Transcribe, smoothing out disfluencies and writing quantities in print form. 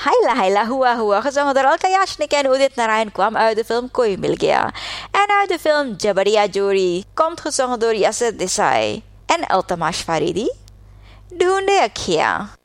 Haila Hua gezongen door Alka Yashnik en Udit Narayan kwam uit de film Koi Mil Gaya. En uit de film Jabariya Jodi komt gezongen door Yasser Desai en Altamash Faridi. Dhoonde Akhiyan.